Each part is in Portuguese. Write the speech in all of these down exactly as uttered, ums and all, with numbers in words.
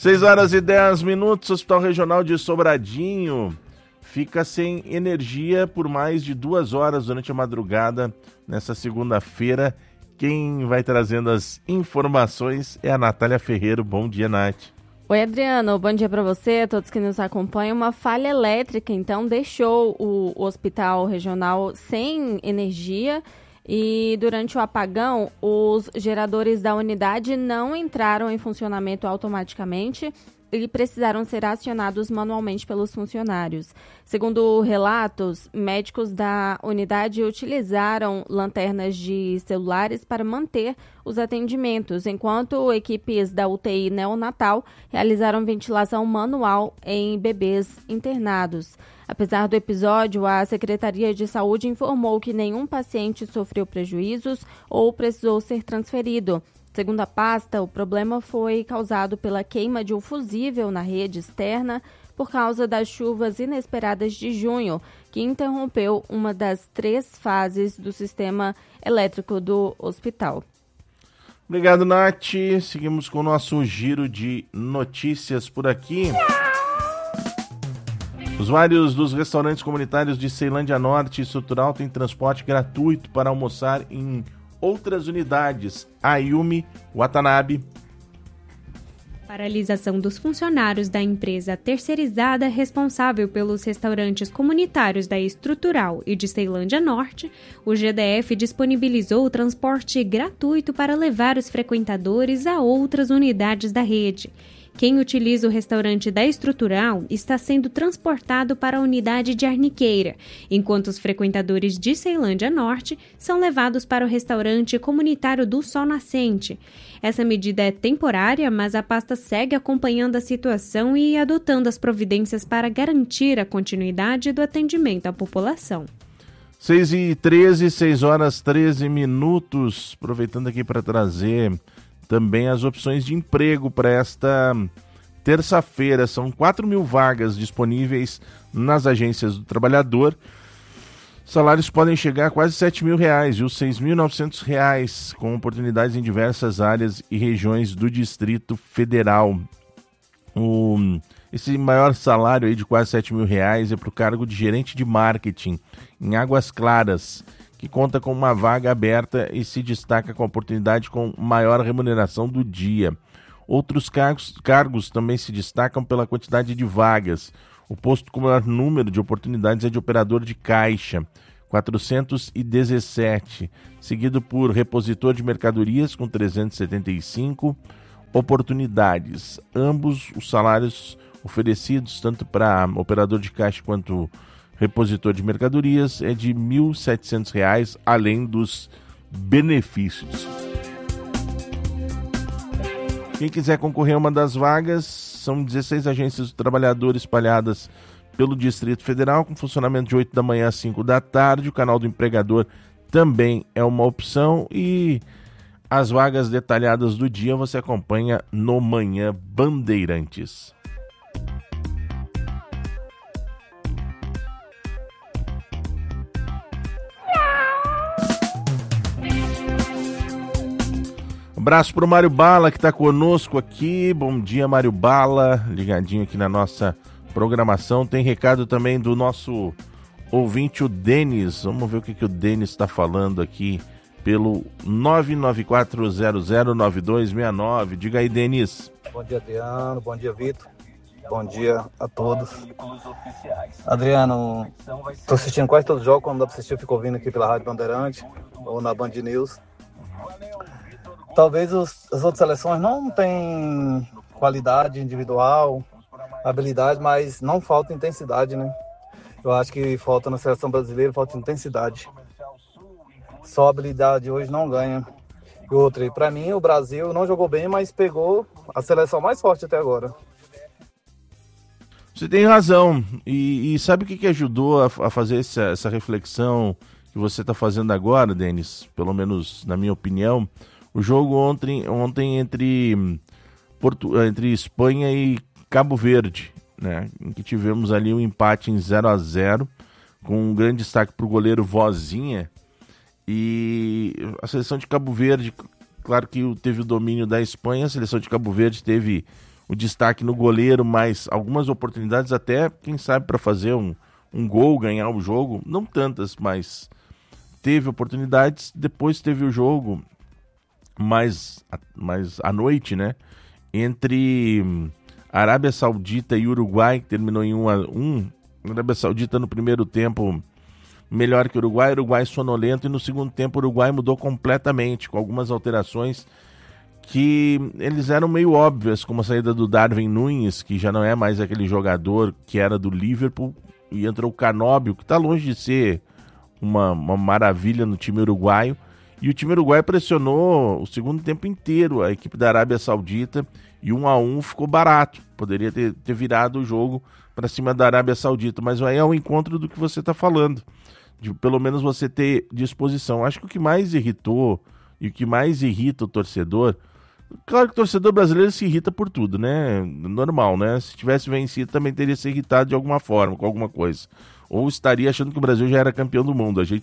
seis horas e dez minutos, Hospital Regional de Sobradinho fica sem energia por mais de duas horas durante a madrugada nessa segunda-feira. Quem vai trazendo as informações é a Natália Ferreira. Bom dia, Nath. Oi, Adriano. Bom dia para você, a todos que nos acompanham. Uma falha elétrica, então, deixou o Hospital Regional sem energia e durante o apagão, os geradores da unidade não entraram em funcionamento automaticamente e precisaram ser acionados manualmente pelos funcionários. Segundo relatos, médicos da unidade utilizaram lanternas de celulares para manter os atendimentos, enquanto equipes da U T I neonatal realizaram ventilação manual em bebês internados. Apesar do episódio, a Secretaria de Saúde informou que nenhum paciente sofreu prejuízos ou precisou ser transferido. Segundo a pasta, o problema foi causado pela queima de um fusível na rede externa por causa das chuvas inesperadas de junho, que interrompeu uma das três fases do sistema elétrico do hospital. Obrigado, Nath. Seguimos com o nosso giro de notícias por aqui. Usuários dos restaurantes comunitários de Ceilândia Norte e Estrutural têm transporte gratuito para almoçar em outras unidades. Ayumi Watanabe. Paralisação dos funcionários da empresa terceirizada responsável pelos restaurantes comunitários da Estrutural e de Ceilândia Norte, o G D F disponibilizou o transporte gratuito para levar os frequentadores a outras unidades da rede. Quem utiliza o restaurante da Estrutural está sendo transportado para a unidade de Arniqueira, enquanto os frequentadores de Ceilândia Norte são levados para o restaurante comunitário do Sol Nascente. Essa medida é temporária, mas a pasta segue acompanhando a situação e adotando as providências para garantir a continuidade do atendimento à população. seis e treze, seis horas e treze minutos, aproveitando aqui para trazer também as opções de emprego para esta terça-feira. São quatro mil vagas disponíveis nas agências do trabalhador. Salários podem chegar a quase sete mil reais, e os seis mil e novecentos reais, com oportunidades em diversas áreas e regiões do Distrito Federal. O, esse maior salário aí de quase sete mil reais é para o cargo de gerente de marketing em Águas Claras, que conta com uma vaga aberta e se destaca com a oportunidade com maior remuneração do dia. Outros cargos, cargos também se destacam pela quantidade de vagas. O posto com maior número de oportunidades é de operador de caixa, quatrocentos e dezessete, seguido por repositor de mercadorias com trezentos e setenta e cinco oportunidades. Ambos os salários oferecidos, tanto para operador de caixa quanto repositor de mercadorias, é de mil e setecentos reais, além dos benefícios. Quem quiser concorrer a uma das vagas, são dezesseis agências do trabalhador espalhadas pelo Distrito Federal, com funcionamento de oito da manhã às cinco da tarde. O canal do empregador também é uma opção e as vagas detalhadas do dia você acompanha no Manhã Bandeirantes. Abraço para o Mário Bala, que está conosco aqui. Bom dia, Mário Bala, ligadinho aqui na nossa programação. Tem recado também do nosso ouvinte, o Denis. Vamos ver o que, que o Denis está falando aqui pelo nove nove quatro zero zero nove dois seis nove. Diga aí, Denis. Bom dia, Adriano. Bom dia, Vitor. Bom dia a todos. Adriano, estou assistindo quase todos os jogos. Quando dá para assistir, eu fico ouvindo aqui pela Rádio Bandeirante ou na Band News. Talvez os, as outras seleções não tenham qualidade individual, habilidade, mas não falta intensidade, né? Eu acho que falta na seleção brasileira, falta intensidade. Só habilidade hoje não ganha. E outra, para mim o Brasil não jogou bem, mas pegou a seleção mais forte até agora. Você tem razão. E, e sabe o que, que ajudou a, a fazer essa, essa reflexão que você está fazendo agora, Denis? Pelo menos na minha opinião. O jogo ontem, ontem entre, Porto, entre Espanha e Cabo Verde, né, em que tivemos ali um empate em zero a zero, com um grande destaque para o goleiro Vozinha. E a seleção de Cabo Verde, claro que teve o domínio da Espanha, a seleção de Cabo Verde teve o destaque no goleiro, mas algumas oportunidades até, quem sabe, para fazer um, um gol, ganhar o jogo. Não tantas, mas teve oportunidades. Depois teve o jogo mais, mais à noite, né? Entre Arábia Saudita e Uruguai, que terminou em um a um. A Arábia Saudita no primeiro tempo melhor que o Uruguai, Uruguai sonolento, e no segundo tempo o Uruguai mudou completamente, com algumas alterações que eles eram meio óbvias, como a saída do Darwin Núñez, que já não é mais aquele jogador que era do Liverpool, e entrou o Canóbio, que está longe de ser uma, uma maravilha no time uruguaio, e o time uruguaio pressionou o segundo tempo inteiro a equipe da Arábia Saudita, e um a um ficou barato, poderia ter, ter virado o jogo para cima da Arábia Saudita, mas aí é o encontro do que você está falando, de pelo menos você ter disposição. Acho que o que mais irritou, e o que mais irrita o torcedor, claro que o torcedor brasileiro se irrita por tudo, né? Normal, né? Se tivesse vencido também teria se irritado de alguma forma, com alguma coisa. Ou estaria achando que o Brasil já era campeão do mundo. A gente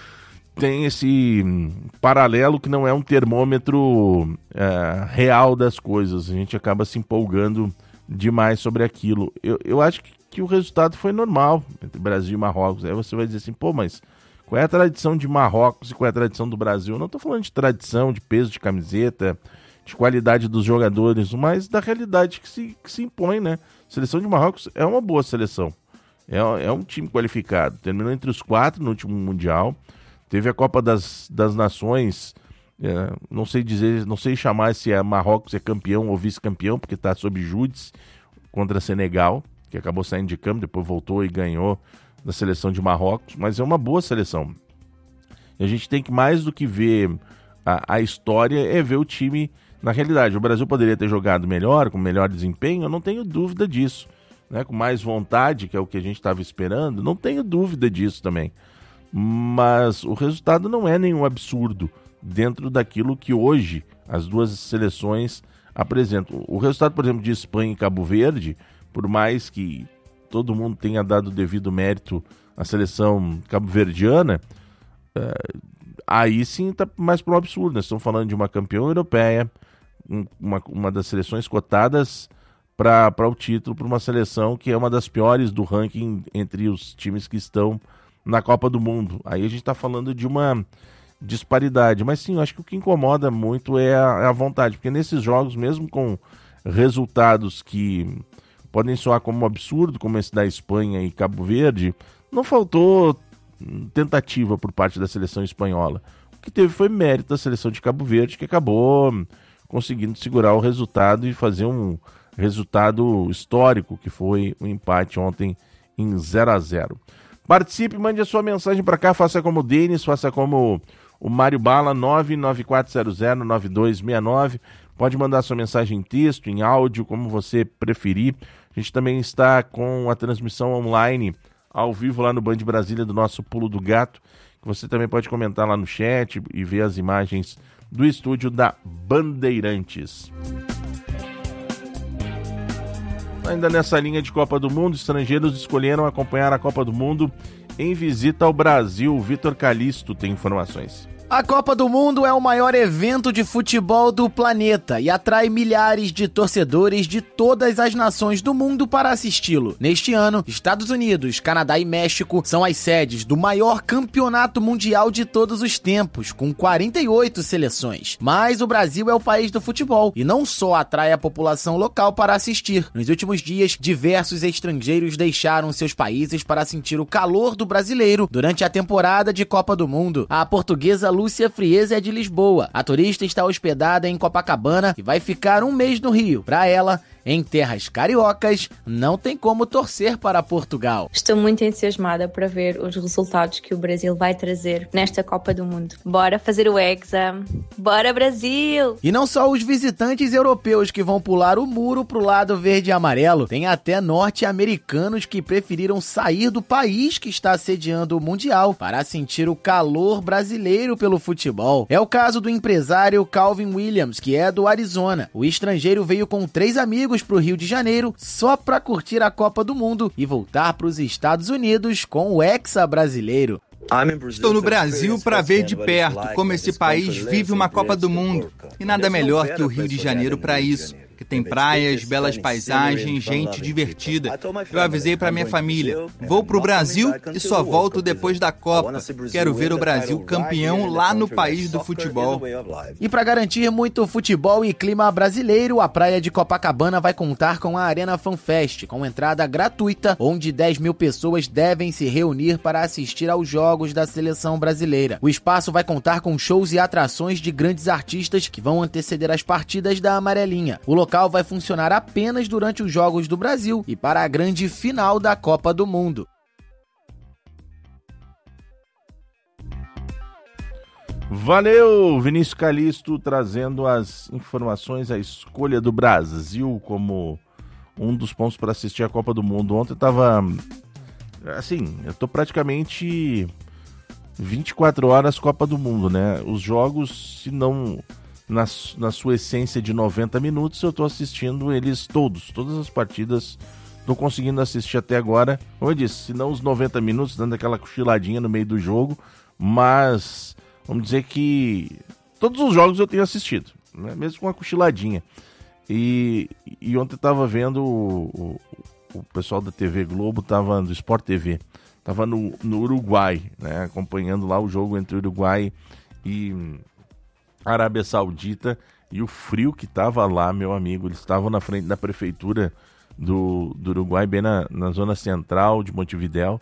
tem esse paralelo que não é um termômetro é, real das coisas. A gente acaba se empolgando demais sobre aquilo. Eu, eu acho que, que o resultado foi normal entre Brasil e Marrocos. Aí você vai dizer assim, pô, mas qual é a tradição de Marrocos e qual é a tradição do Brasil? Eu não estou falando de tradição, de peso de camiseta, de qualidade dos jogadores, mas da realidade que se, que se impõe, né? A seleção de Marrocos é uma boa seleção. É, é um time qualificado. Terminou entre os quatro no último Mundial. Teve a Copa das, das Nações. É, não sei dizer, não sei chamar se é Marrocos é campeão ou vice-campeão, porque está sob júdice contra Senegal, que acabou saindo de campo, depois voltou e ganhou da seleção de Marrocos, mas é uma boa seleção. E a gente tem que, mais do que ver a, a história, é ver o time na realidade. O Brasil poderia ter jogado melhor, com melhor desempenho, eu não tenho dúvida disso, né? Com mais vontade, que é o que a gente estava esperando, não tenho dúvida disso também. Mas o resultado não é nenhum absurdo dentro daquilo que hoje as duas seleções apresentam. O resultado, por exemplo, de Espanha e Cabo Verde, por mais que todo mundo tenha dado devido mérito à seleção cabo-verdiana, é, aí sim está mais para um absurdo. Nós estamos falando de uma campeã europeia, uma, uma das seleções cotadas para o título, para uma seleção que é uma das piores do ranking entre os times que estão na Copa do Mundo. Aí a gente está falando de uma disparidade. Mas sim, eu acho que o que incomoda muito é a, é a vontade, porque nesses jogos, mesmo com resultados que podem soar como um absurdo, como esse da Espanha e Cabo Verde, não faltou tentativa por parte da seleção espanhola. O que teve foi mérito da seleção de Cabo Verde, que acabou conseguindo segurar o resultado e fazer um resultado histórico, que foi o um empate ontem em zero a zero. Participe, mande a sua mensagem para cá, faça como o Denis, faça como o Mário Bala, nove nove quatro zero zero nove dois seis nove. Pode mandar sua mensagem em texto, em áudio, como você preferir. A gente também está com a transmissão online, ao vivo lá no Band Brasília, do nosso Pulo do Gato, que você também pode comentar lá no chat e ver as imagens do estúdio da Bandeirantes. Ainda nessa linha de Copa do Mundo, estrangeiros escolheram acompanhar a Copa do Mundo em visita ao Brasil. Vitor Calisto tem informações. A Copa do Mundo é o maior evento de futebol do planeta e atrai milhares de torcedores de todas as nações do mundo para assisti-lo. Neste ano, Estados Unidos, Canadá e México são as sedes do maior campeonato mundial de todos os tempos, com quarenta e oito seleções. Mas o Brasil é o país do futebol e não só atrai a população local para assistir. Nos últimos dias, diversos estrangeiros deixaram seus países para sentir o calor do brasileiro durante a temporada de Copa do Mundo. A portuguesa Lúcia Frieza é de Lisboa. A turista está hospedada em Copacabana e vai ficar um mês no Rio. Para ela, em terras cariocas, não tem como torcer para Portugal. Estou muito entusiasmada para ver os resultados que o Brasil vai trazer nesta Copa do Mundo. Bora fazer o Hexa! Bora, Brasil! E não só os visitantes europeus que vão pular o muro pro lado verde e amarelo, tem até norte-americanos que preferiram sair do país que está sediando o Mundial para sentir o calor brasileiro pelo futebol. É o caso do empresário Calvin Williams, que é do Arizona. O estrangeiro veio com três amigos para o Rio de Janeiro só para curtir a Copa do Mundo e voltar para os Estados Unidos com o Hexa brasileiro. Estou no Brasil para ver de perto como esse país vive uma Copa do Mundo e nada melhor que o Rio de Janeiro para isso. que tem praias, belas paisagens, gente divertida. Eu avisei para minha família, vou pro Brasil e só volto depois da Copa. Quero ver o Brasil campeão lá no país do futebol. E para garantir muito futebol e clima brasileiro, a praia de Copacabana vai contar com a Arena FanFest, com entrada gratuita, onde dez mil pessoas devem se reunir para assistir aos jogos da seleção brasileira. O espaço vai contar com shows e atrações de grandes artistas que vão anteceder as partidas da Amarelinha. O local vai funcionar apenas durante os Jogos do Brasil e para a grande final da Copa do Mundo. Valeu, Vinícius Calixto, trazendo as informações, a escolha do Brasil como um dos pontos para assistir a Copa do Mundo. Ontem eu tava, assim, eu tô praticamente vinte e quatro horas Copa do Mundo, né? Os jogos, se não na, na sua essência de noventa minutos, eu tô assistindo eles todos, todas as partidas, tô conseguindo assistir até agora. Como eu disse, se não os noventa minutos, dando aquela cochiladinha no meio do jogo, mas vamos dizer que todos os jogos eu tenho assistido, né? Mesmo com uma cochiladinha. E, e ontem eu tava vendo o, o, o pessoal da T V Globo, tava do Sport T V, tava no, no Uruguai, né? Acompanhando lá o jogo entre Uruguai e Arábia Saudita, e o frio que tava lá, meu amigo, eles estavam na frente da prefeitura do, do Uruguai, bem na, na zona central de Montevidéu.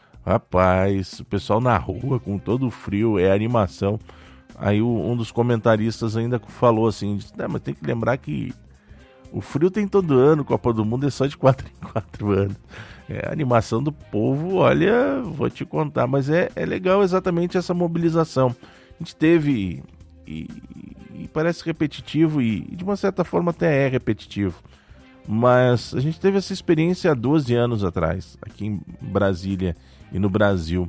Rapaz, o pessoal na rua com todo o frio, é animação. Aí o, um dos comentaristas ainda falou assim, disse, mas tem que lembrar que o frio tem todo ano, Copa do Mundo é só de quatro em quatro anos. É, a animação do povo, olha, vou te contar, mas é, é legal exatamente essa mobilização. A gente teve, e, e parece repetitivo, e, e de uma certa forma até é repetitivo, mas a gente teve essa experiência há doze anos atrás, aqui em Brasília e no Brasil.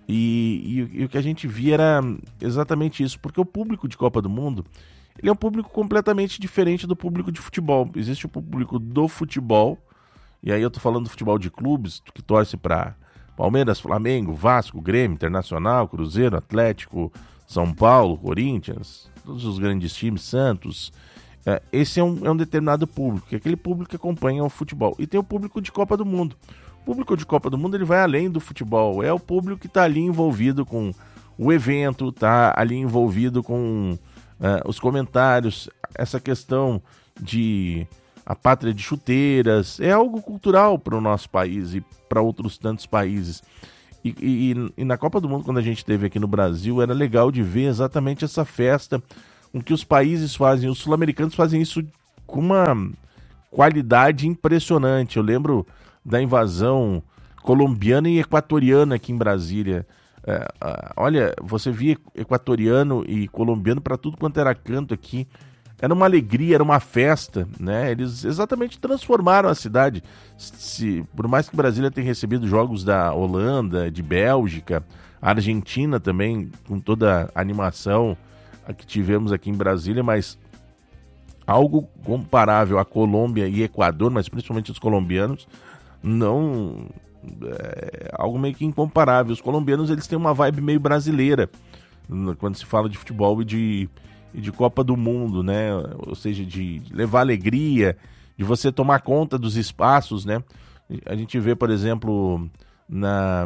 E, e, e o que a gente via era exatamente isso, porque o público de Copa do Mundo, ele é um público completamente diferente do público de futebol. Existe o público do futebol, e aí eu tô falando do futebol de clubes, que torce para Palmeiras, Flamengo, Vasco, Grêmio, Internacional, Cruzeiro, Atlético, São Paulo, Corinthians, todos os grandes times, Santos. É, esse é um, é um determinado público, que é aquele público que acompanha o futebol. E tem o público de Copa do Mundo. O público de Copa do Mundo, ele vai além do futebol, é o público que está ali envolvido com o evento, está ali envolvido com uh, os comentários, essa questão de a pátria de chuteiras, é algo cultural para o nosso país e para outros tantos países. E, e, e na Copa do Mundo, quando a gente esteve aqui no Brasil, era legal de ver exatamente essa festa com que os países fazem, os sul-americanos fazem isso com uma qualidade impressionante. Eu lembro da invasão colombiana e equatoriana aqui em Brasília. É, olha, você via equatoriano e colombiano para tudo quanto era canto aqui. Era uma alegria, era uma festa, né? Eles exatamente transformaram a cidade. Se, por mais que Brasília tenha recebido jogos da Holanda, de Bélgica, a Argentina também, com toda a animação que tivemos aqui em Brasília, mas algo comparável à Colômbia e Equador, mas principalmente os colombianos, não, é algo meio que incomparável. Os colombianos, eles têm uma vibe meio brasileira quando se fala de futebol e de, e de Copa do Mundo, né? Ou seja, de levar alegria, de você tomar conta dos espaços, né? A gente vê, por exemplo, na,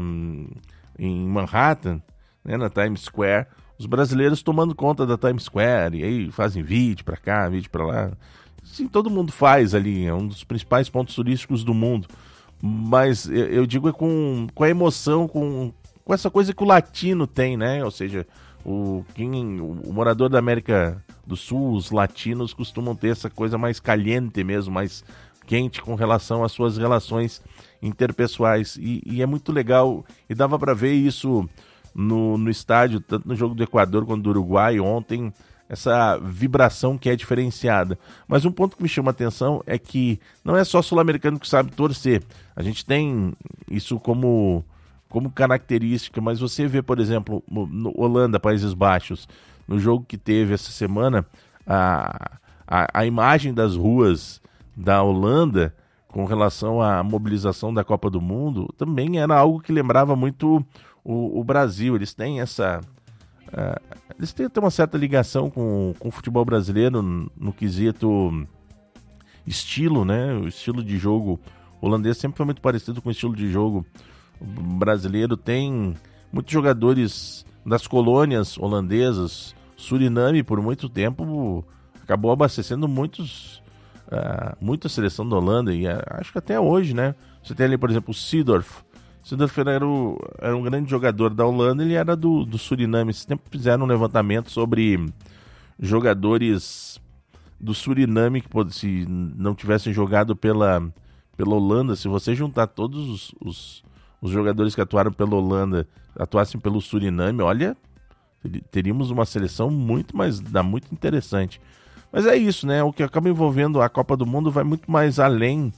em Manhattan, né, na Times Square, os brasileiros tomando conta da Times Square, e aí fazem vídeo pra cá, vídeo pra lá. Sim, todo mundo faz ali, é um dos principais pontos turísticos do mundo. Mas eu digo é com, com a emoção, com, com essa coisa que o latino tem, né? Ou seja, o, quem, o morador da América do Sul, os latinos costumam ter essa coisa mais caliente mesmo, mais quente com relação às suas relações interpessoais. E, e é muito legal, e dava para ver isso no, no estádio, tanto no jogo do Equador quanto do Uruguai ontem, essa vibração que é diferenciada. Mas um ponto que me chama a atenção é que não é só sul-americano que sabe torcer. A gente tem isso como, como característica, mas você vê, por exemplo, no Holanda, Países Baixos, no jogo que teve essa semana, a, a, a imagem das ruas da Holanda com relação à mobilização da Copa do Mundo também era algo que lembrava muito o, o Brasil. Eles têm essa... Uh, eles têm até uma certa ligação com, com o futebol brasileiro no, no quesito estilo, né? O estilo de jogo holandês sempre foi muito parecido com o estilo de jogo brasileiro. Tem muitos jogadores das colônias holandesas. Suriname, por muito tempo, acabou abastecendo muitos, uh, muita seleção da Holanda, e uh, acho que até hoje, né? Você tem ali, por exemplo, o Seedorf. O Seedorf era, o, era um grande jogador da Holanda, ele era do, do Suriname. Esse tempo fizeram um levantamento sobre jogadores do Suriname que, se não tivessem jogado pela, pela Holanda, se você juntar todos os, os, os jogadores que atuaram pela Holanda, atuassem pelo Suriname, olha... teríamos uma seleção muito mais muito interessante. Mas é isso, né? O que acaba envolvendo a Copa do Mundo vai muito mais além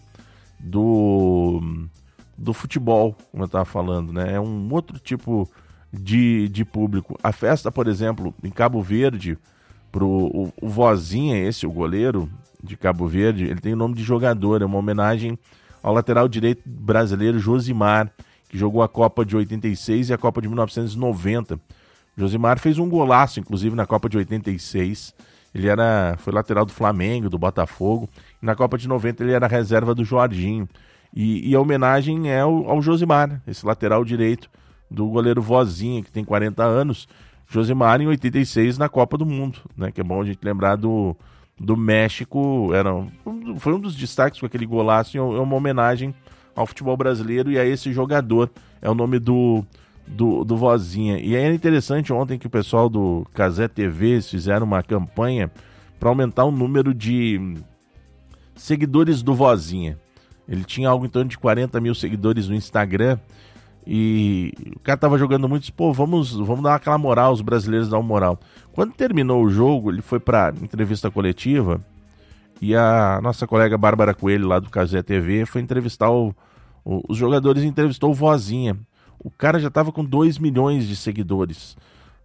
do, do futebol, como eu estava falando, né? É um outro tipo de, de público. A festa, por exemplo, em Cabo Verde, pro, o, o Vozinha, esse, o goleiro de Cabo Verde, ele tem o nome de jogador, é uma homenagem ao lateral direito brasileiro Josimar, que jogou a Copa de oitenta e seis e a Copa de mil novecentos e noventa. Josimar fez um golaço, inclusive, na Copa de oitenta e seis. Ele era, foi lateral do Flamengo, do Botafogo. E na Copa de noventa ele era reserva do Jorginho. E, e a homenagem é ao, ao Josimar, esse lateral direito do goleiro Vozinha, que tem quarenta anos. Josimar em oitenta e seis na Copa do Mundo, né? Que é bom a gente lembrar do, do México. Era, foi um dos destaques com aquele golaço. É uma homenagem ao futebol brasileiro e a esse jogador. É o nome do... Do, do Vozinha. E aí era interessante ontem que o pessoal do Cazé T V fizeram uma campanha para aumentar o número de seguidores do Vozinha. Ele tinha algo em torno de quarenta mil seguidores no Instagram e o cara tava jogando muito, disse, pô, vamos, vamos dar aquela moral, os brasileiros dão moral. Quando terminou o jogo, ele foi para entrevista coletiva e a nossa colega Bárbara Coelho lá do Cazé T V foi entrevistar o, o, os jogadores e entrevistou o Vozinha. O cara já estava com dois milhões de seguidores.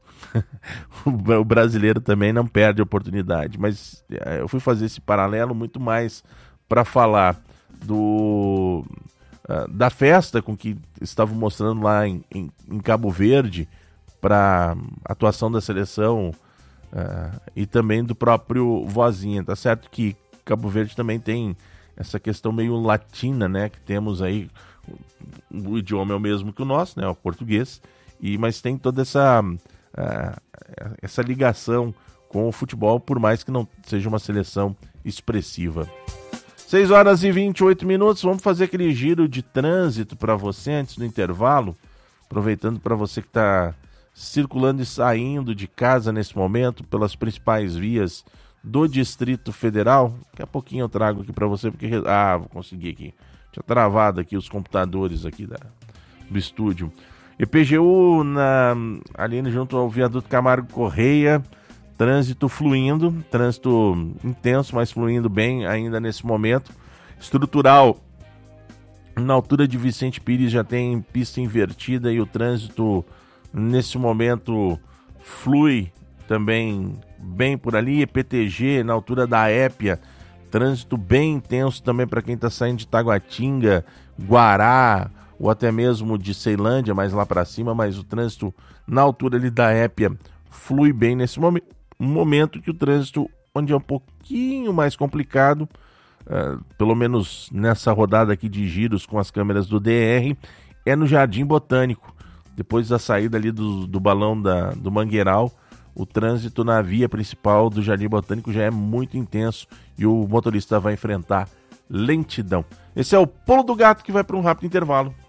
O brasileiro também não perde a oportunidade. Mas eu fui fazer esse paralelo muito mais para falar do, uh, da festa com que estavam mostrando lá em, em, em Cabo Verde para atuação da seleção uh, e também do próprio Vozinha. Tá certo que Cabo Verde também tem essa questão meio latina, né? Que temos aí... O idioma é o mesmo que o nosso, né? O português, e, mas tem toda essa, uh, essa ligação com o futebol, por mais que não seja uma seleção expressiva. seis horas e vinte e oito minutos, vamos fazer aquele giro de trânsito para você antes do intervalo, aproveitando para você que está circulando e saindo de casa nesse momento pelas principais vias do Distrito Federal. Daqui a pouquinho eu trago aqui para você, porque... Ah, vou conseguir aqui. Tinha travado aqui os computadores aqui da, do estúdio. E P G U na, ali junto ao viaduto Camargo Correia, trânsito fluindo, trânsito intenso, mas fluindo bem ainda nesse momento. Estrutural, na altura de Vicente Pires já tem pista invertida e o trânsito nesse momento flui também bem por ali. E P T G na altura da Épia, trânsito bem intenso também para quem está saindo de Taguatinga, Guará ou até mesmo de Ceilândia, mais lá para cima, mas o trânsito na altura ali da Épia flui bem nesse momento, um momento que o trânsito onde é um pouquinho mais complicado, uh, pelo menos nessa rodada aqui de giros com as câmeras do D R, é no Jardim Botânico. Depois da saída ali do, do balão da, do Mangueiral, o trânsito na via principal do Jardim Botânico já é muito intenso e o motorista vai enfrentar lentidão. Esse é o Pulo do Gato, que vai para um rápido intervalo.